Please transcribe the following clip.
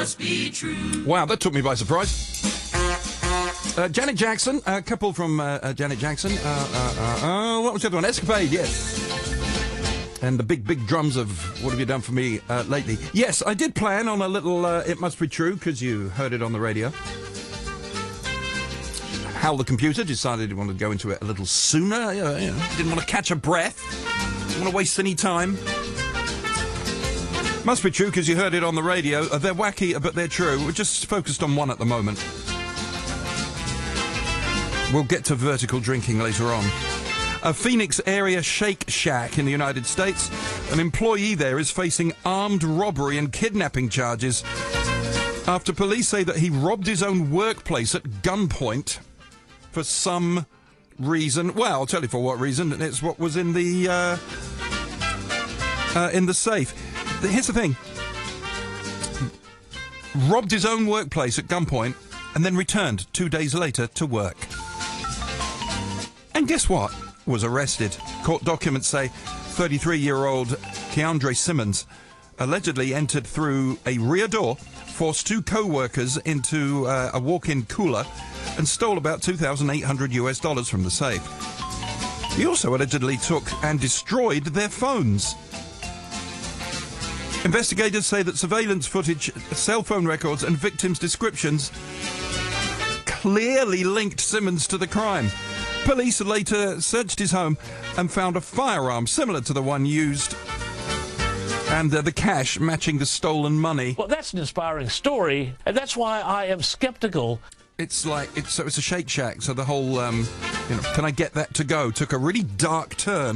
must be true. Wow, that took me by surprise. Janet Jackson, a couple from Janet Jackson. What was the other one? Escapade, yes. And the big drums of What Have You Done For Me lately. Yes, I did plan on a little It Must Be True, because you heard it on the radio. Hal the computer decided he wanted to go into it a little sooner. Didn't want to catch a breath. Didn't want to waste any time. Must be true, because you heard it on the radio. They're wacky, but they're true. We're just focused on one at the moment. We'll get to vertical drinking later on. A Phoenix area Shake Shack in the United States. An employee there is facing armed robbery and kidnapping charges after police say that he robbed his own workplace at gunpoint for some reason. Well, I'll tell you for what reason. It's what was in the safe. Here's the thing. Robbed his own workplace at gunpoint and then returned 2 days later to work. And guess what? Was arrested. Court documents say 33-year-old Keandre Simmons allegedly entered through a rear door, forced two co-workers into a walk-in cooler, and stole about $2,800 from the safe. He also allegedly took and destroyed their phones. Investigators say that surveillance footage, cell phone records, and victims' descriptions clearly linked Simmons to the crime. Police later searched his home and found a firearm similar to the one used, and the cash matching the stolen money. Well, that's an inspiring story, and that's why I am skeptical. It's a Shake Shack, so the whole, can I get that to go, took a really dark turn.